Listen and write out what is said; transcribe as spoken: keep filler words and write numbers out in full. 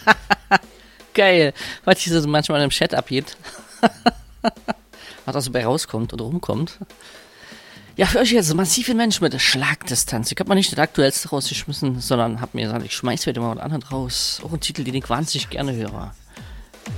Geil. Was hier so manchmal im Chat abgeht. Was da so bei rauskommt oder rumkommt. Ja, für euch jetzt massive Mensch mit Schlagdistanz. Ich hab mal nicht das aktuellste rausgeschmissen, sondern hab mir gesagt, ich schmeiß wieder mal was anderes raus. Auch ein Titel, den ich wahnsinnig gerne höre.